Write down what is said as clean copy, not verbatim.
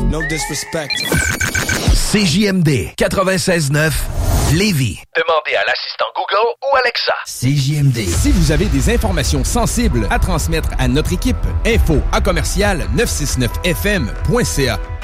No disrespect. CJMD 96.9 Lévis. Demandez à l'assistant Google ou Alexa. CJMD. Si vous avez des informations sensibles à transmettre à notre équipe, info@969fm.ca